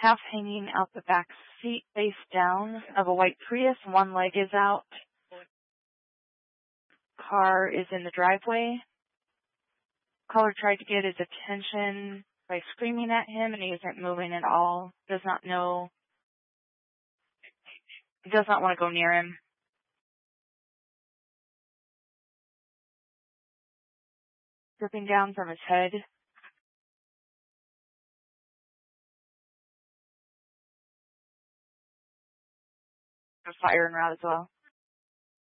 half hanging out the back seat face down of a white Prius. One leg is out. Car is in the driveway. Caller tried to get his attention by screaming at him, and he isn't moving at all. Does not know. He does not want to go near him. Dripping down from his head. A fire en route as well.